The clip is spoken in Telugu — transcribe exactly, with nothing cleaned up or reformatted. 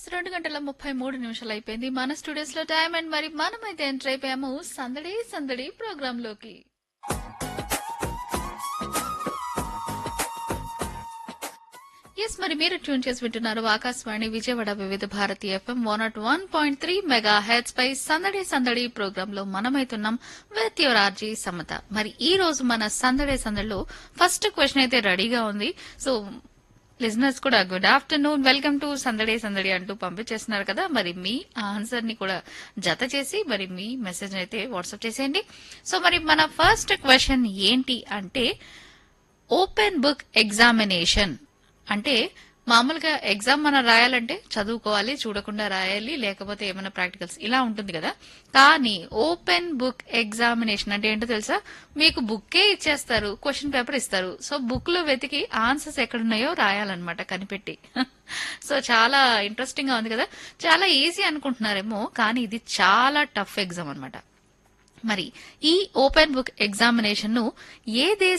రెండు గంటల ముప్పై మూడు నిమిషాలు అయిపోయింది మన స్టూడియోస్ లో టైం అండ్ మరి మనమైతే ఎంటర్ అయిపోయాము సందడి సందడి ప్రోగ్రామ్ లోకి. ఎస్ మరి మీరు ట్యూన్ చేసి వింటున్నారు ఆకాశవాణి విజయవాడ వివిధ Bharati FM one not one point three mega heads పై సందడి సందడి ప్రోగ్రామ్ లో మనమైతున్నాం విత్ యువర్ ఆర్జీ సమత. మరి ఈ రోజు మన సందడి సందడిలో ఫస్ట్ క్వశ్చన్ అయితే రెడీగా ఉంది. సో లిజనర్స్ కూడా గుడ్ ఆఫ్టర్నూన్, వెల్కమ్ టు సందడి సందడి అంటూ పంపించేస్తున్నారు కదా. మరి మీ ఆన్సర్ ని కూడా జత చేసి మరి మీ మెసేజ్ అయితే వాట్సాప్ చేసేయండి. సో మరి మన ఫస్ట్ క్వశ్చన్ ఏంటి అంటే, ఓపెన్ బుక్ ఎగ్జామినేషన్ అంటే మామూలుగా ఎగ్జామ్ మనం రాయాలంటే చదువుకోవాలి, చూడకుండా రాయాలి, లేకపోతే ఏమైనా ప్రాక్టికల్స్ ఇలా ఉంటుంది కదా. కానీ ఓపెన్ బుక్ ఎగ్జామినేషన్ అంటే ఏంటో తెలుసా? మీకు బుక్కే ఇచ్చేస్తారు, క్వశ్చన్ పేపర్ ఇస్తారు. సో బుక్ లో వెతికి ఆన్సర్స్ ఎక్కడున్నాయో రాయాలన్నమాట కనిపెట్టి. సో చాలా ఇంట్రెస్టింగ్ గా ఉంది కదా. చాలా ఈజీ అనుకుంటున్నారేమో, కానీ ఇది చాలా టఫ్ ఎగ్జామ్ అన్నమాట. మరి ఈ ఓపెన్ బుక్ ఎగ్జామినేషన్ ను ఏ దేశ